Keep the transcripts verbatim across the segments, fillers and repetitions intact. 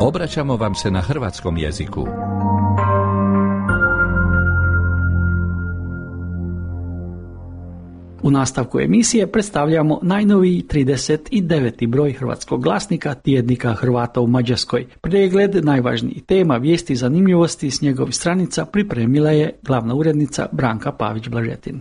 Obraćamo vam se na hrvatskom jeziku. U nastavku emisije predstavljamo najnoviji trideset deveti broj Hrvatskog glasnika tjednika Hrvata u Mađarskoj. Pregled najvažnijih tema, vijesti i zanimljivosti s njegovih stranica pripremila je glavna urednica Branka Pavić-Blažetin.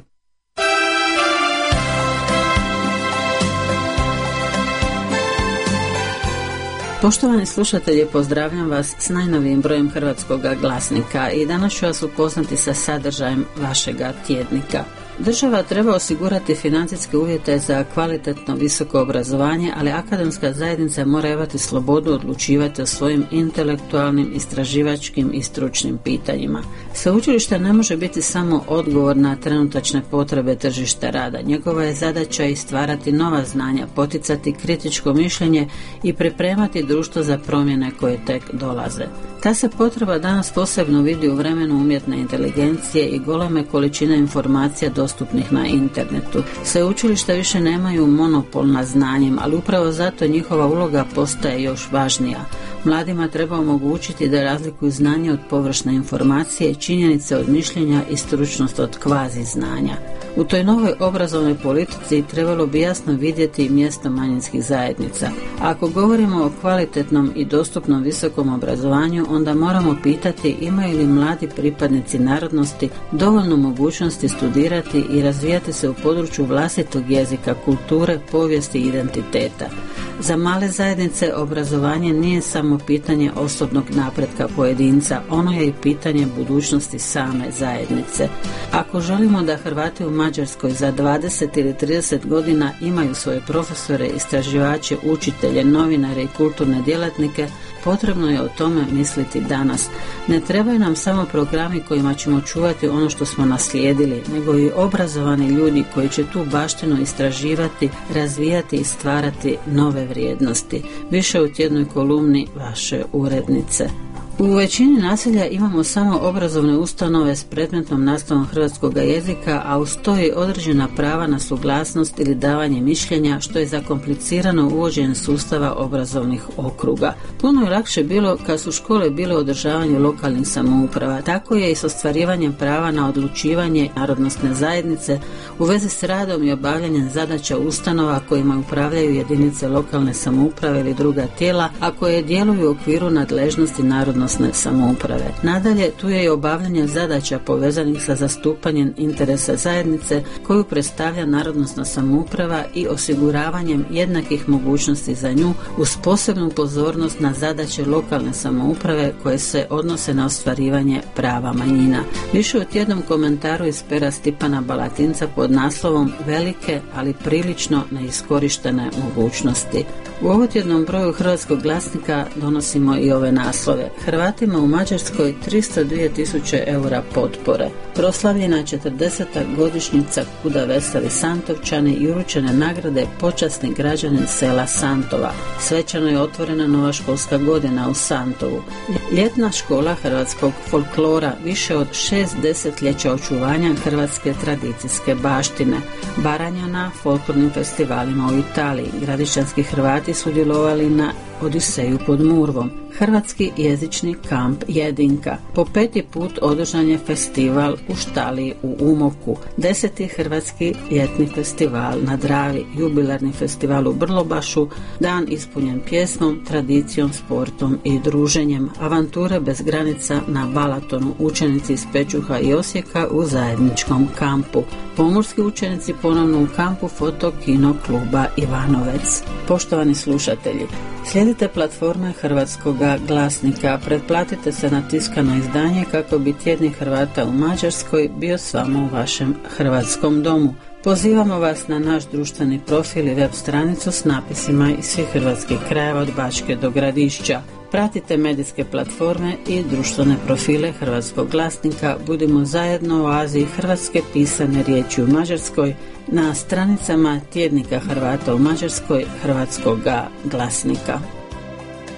Poštovani slušatelji, pozdravljam vas s najnovijim brojem Hrvatskog glasnika i danas ću vas upoznati sa sadržajem vašega tjednika. Država treba osigurati financijske uvjete za kvalitetno visoko obrazovanje, ali akademska zajednica mora imati slobodu odlučivati o svojim intelektualnim, istraživačkim i stručnim pitanjima. Sveučilište ne može biti samo odgovor na trenutačne potrebe tržišta rada. Njegova je zadaća i stvarati nova znanja, poticati kritičko mišljenje i pripremati društvo za promjene koje tek dolaze. Ta se potreba danas posebno vidi u vremenu umjetne inteligencije i goleme količine informacija dostupnih na internetu. Sveučilišta više nemaju monopol na znanjem, ali upravo zato njihova uloga postaje još važnija. Mladima treba omogućiti da razlikuju znanje od površne informacije, činjenice od mišljenja i stručnost od kvazi znanja. U toj novoj obrazovnoj politici trebalo bi jasno vidjeti mjesto manjinskih zajednica. Ako govorimo o kvalitetnom i dostupnom visokom obrazovanju, onda moramo pitati imaju li mladi pripadnici narodnosti dovoljno mogućnosti studirati i razvijati se u području vlastitog jezika, kulture, povijesti i identiteta. Za male zajednice obrazovanje nije samo pitanje osobnog napretka pojedinca, ono je i pitanje budućnosti same zajednice. Ako želimo da Hrvati u Mađarskoj za dvadeset ili trideset godina imaju svoje profesore, istraživače, učitelje, novinare i kulturne djelatnike, potrebno je o tome misliti danas. Ne trebaju nam samo programi kojima ćemo čuvati ono što smo naslijedili, nego i obrazovani ljudi koji će tu baštinu istraživati, razvijati i stvarati nove vrijednosti. Više u tjednoj kolumni vaše urednice. U većini naselja imamo samo obrazovne ustanove s predmetnom nastavom hrvatskog jezika, a uz to i određena prava na suglasnost ili davanje mišljenja, što je zakomplicirano uvođenje sustava obrazovnih okruga. Puno je lakše bilo kad su škole bile u održavanju lokalnih samouprava. Tako je i s ostvarivanjem prava na odlučivanje narodnosne zajednice u vezi s radom i obavljanjem zadaća ustanova kojima upravljaju jedinice lokalne samouprave ili druga tijela, a koje djeluju u okviru nadležnosti narodnosne samouprave. Nadalje, tu je i obavljanje zadaća povezanih sa zastupanjem interesa zajednice koju predstavlja narodnosna samouprava i osiguravanjem jednakih mogućnosti za nju uz posebnu pozornost na zadaće lokalne samouprave koje se odnose na ostvarivanje prava manjina. Više u tjednom komentaru iz pera Stipana Balatinca pod naslovom Velike, ali prilično neiskorištene mogućnosti. U ovotjednom broju Hrvatskog glasnika donosimo i ove naslove. Hrvatima u Mađarskoj tristo dvije tisuće eura potpore. Proslavljena četrdeseta godišnjica Kuda veseli Santovčani i uručene nagrade počasni građanin sela Santova. Svečano je otvorena nova školska godina u Santovu. Ljetna škola hrvatskog folklora, više od šest desetljeća očuvanja hrvatske tradicijske baštine. Baranja na folklornim festivalima u Italiji. Gradišćanski Hrvati sudjelovali na Odiseju pod Murvom. Hrvatski jezični kamp Jedinka. Po peti put održan je festival u Štaliji u Umoku. Deseti hrvatski ljetni festival na Dravi, jubilarni festival u Brlobašu, dan ispunjen pjesmom, tradicijom, sportom i druženjem. Avanture bez granica na Balatonu, učenici iz Pečuha i Osijeka u zajedničkom kampu. Pomorski učenici ponovno u kampu foto kino kluba Ivanovec. Poštovani slušatelji, slijedite platforme Hrvatskog glasnika, pretplatite se na tiskano izdanje kako bi tjednik Hrvata u Mađarskoj bio s vama u vašem hrvatskom domu. Pozivamo vas na naš društveni profil i web stranicu s napisima iz svih hrvatskih krajeva od Bačke do Gradišća. Pratite medijske platforme i društvene profile Hrvatskog glasnika. Budimo zajedno u Aziji hrvatske pisane riječi u Mađarskoj na stranicama tjednika Hrvata u Mađarskoj Hrvatskog glasnika.